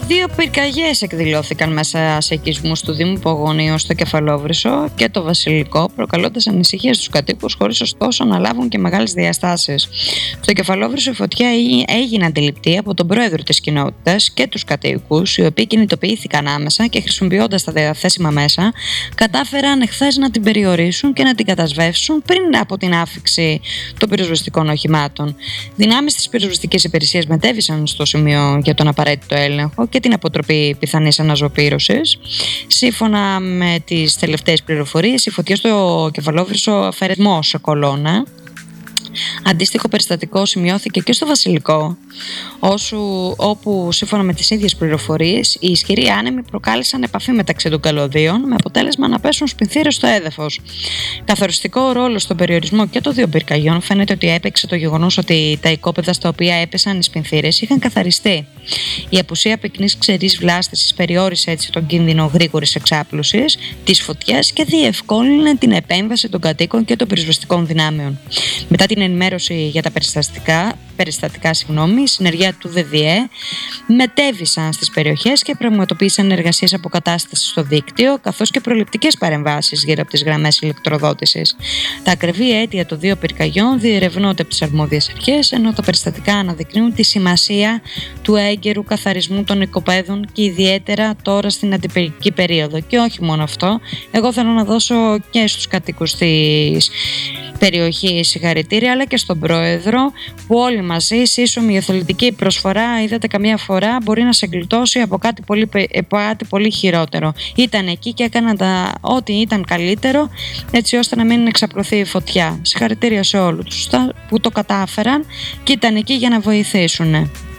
Δύο πυρκαγιές εκδηλώθηκαν μέσα σε οικισμούς του Δήμου Πογονίου στο Κεφαλόβρυσο και το Βασιλικό, προκαλώντας ανησυχίες στους κατοίκους, χωρίς ωστόσο να λάβουν και μεγάλες διαστάσεις. Στο Κεφαλόβρυσο η φωτιά έγινε αντιληπτή από τον πρόεδρο της κοινότητας και τους κατοίκους, οι οποίοι κινητοποιήθηκαν άμεσα και χρησιμοποιώντας τα διαθέσιμα μέσα, κατάφεραν εχθές να την περιορίσουν και να την κατασβεύσουν πριν από την άφιξη των πυροσβεστικών οχημάτων. Δυνάμεις της πυροσβεστικής υπηρεσίας μετέβησαν στο σημείο για τον απαραίτητο έλεγχο και την αποτροπή πιθανής αναζωπήρωσης. Σύμφωνα με τις τελευταίες πληροφορίες, η φωτιά στο Κεφαλόβρυσο φέρε σε κολόνα. Αντίστοιχο περιστατικό σημειώθηκε και στο Βασιλικό, όπου σύμφωνα με τις ίδιες πληροφορίες οι ισχυροί άνεμοι προκάλεσαν επαφή μεταξύ των καλωδίων, με αποτέλεσμα να πέσουν σπινθήρες στο έδαφος. Καθοριστικό ρόλο στον περιορισμό και των δύο πυρκαγιών φαίνεται ότι έπαιξε το γεγονός ότι τα οικόπεδα στα οποία έπεσαν οι σπινθήρες είχαν καθαριστεί. Η απουσία πυκνής ξερής βλάστησης περιόρισε έτσι τον κίνδυνο γρήγορης εξάπλωσης της φωτιάς και διευκόλυνε την επέμβαση των κατοίκων και των πυροσβεστικών δυνάμεων. Μετά την ενημέρωση για τα περιστατικά, η συνεργεία του ΔΔΕ μετέβησαν στις περιοχές και πραγματοποίησαν εργασίες αποκατάστασης στο δίκτυο, καθώς και προληπτικές παρεμβάσεις γύρω από τις γραμμές ηλεκτροδότησης. Τα ακριβή αίτια των δύο πυρκαγιών διερευνώνται από τις αρμόδιες αρχές, ενώ τα περιστατικά αναδεικνύουν τη σημασία του έγκαιρου καθαρισμού των οικοπαίδων και ιδιαίτερα τώρα στην αντιπυρική περίοδο. Και όχι μόνο αυτό, εγώ θέλω να δώσω και στους κατοίκους της περιοχής συγχαρητήρια, αλλά και στον πρόεδρο, που όλοι μαζί σύσσωμη εθελοντική προσφορά, είδατε, καμιά φορά μπορεί να σε γλιτώσει από κάτι πολύ χειρότερο. Ήταν εκεί και έκαναν ό,τι ήταν καλύτερο, έτσι ώστε να μην εξαπλωθεί η φωτιά. Συγχαρητήρια σε όλους που το κατάφεραν και ήταν εκεί για να βοηθήσουν.